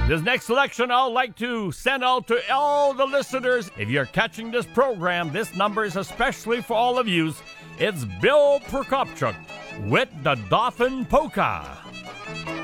This next selection I'd like to send out to all the listeners. If you're catching this program, this number is especially for all of you. It's Bill Prokopchuk with the Dolphin Polka.